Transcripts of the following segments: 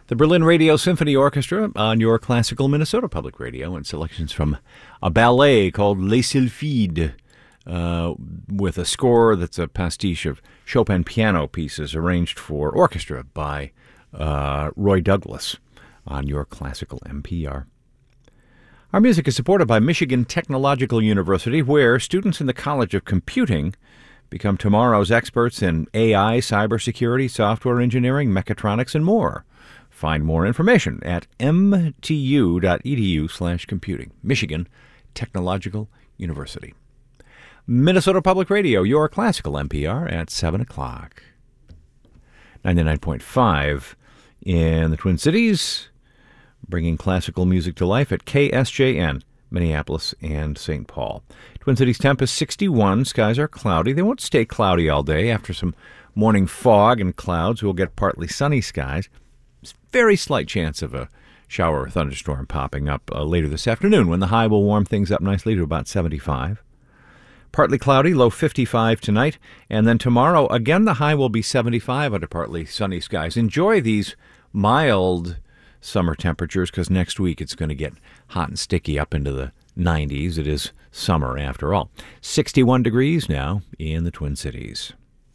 The Berlin Radio Symphony Orchestra on your classical Minnesota Public Radio, and selections from a ballet called Les Sylphides, with a score that's a pastiche of Chopin piano pieces arranged for orchestra by Roy Douglas on your classical NPR. Our music is supported by Michigan Technological University, where students in the College of Computing become tomorrow's experts in AI, cybersecurity, software engineering, mechatronics, and more. Find more information at mtu.edu/computing. Michigan Technological University. Minnesota Public Radio, your classical NPR at 7 o'clock. 99.5 in the Twin Cities, bringing classical music to life at KSJN, Minneapolis and St. Paul. Twin Cities temp is 61. Skies are cloudy. They won't stay cloudy all day. After some morning fog and clouds, we'll get partly sunny skies. Very slight chance of a shower or thunderstorm popping up later this afternoon, when the high will warm things up nicely to about 75. Partly cloudy, low 55 tonight. And then tomorrow, again, the high will be 75 under partly sunny skies. Enjoy these mild summer temperatures, because next week it's going to get hot and sticky up into the 90s. It is summer after all. 61 degrees now in the Twin Cities.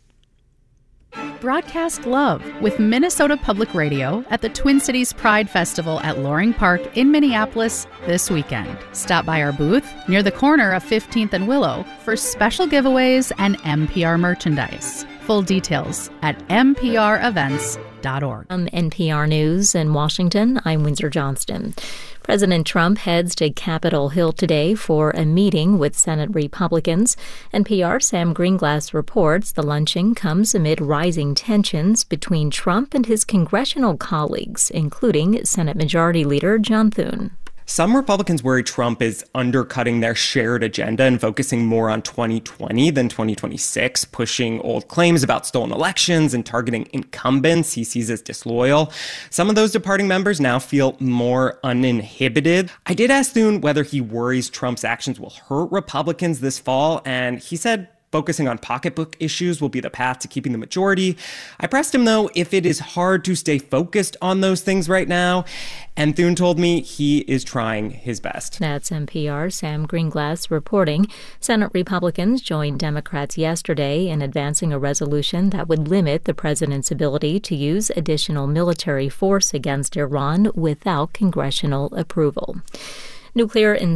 Broadcast love with Minnesota Public Radio at the Twin Cities Pride Festival at Loring Park in Minneapolis this weekend. Stop by our booth near the corner of 15th and Willow for special giveaways and NPR merchandise. Full details at mprevents.org. From NPR News in Washington, I'm Windsor Johnston. President Trump heads to Capitol Hill today for a meeting with Senate Republicans. NPR's Sam Greenglass reports the luncheon comes amid rising tensions between Trump and his congressional colleagues, including Senate Majority Leader John Thune. Some Republicans worry Trump is undercutting their shared agenda and focusing more on 2020 than 2026, pushing old claims about stolen elections and targeting incumbents he sees as disloyal. Some of those departing members now feel more uninhibited. I did ask Thune whether he worries Trump's actions will hurt Republicans this fall, and he said focusing on pocketbook issues will be the path to keeping the majority. I pressed him, though, if it is hard to stay focused on those things right now, and Thune told me he is trying his best. That's NPR's Sam Greenglass reporting. Senate Republicans joined Democrats yesterday in advancing a resolution that would limit the president's ability to use additional military force against Iran without congressional approval. Nuclear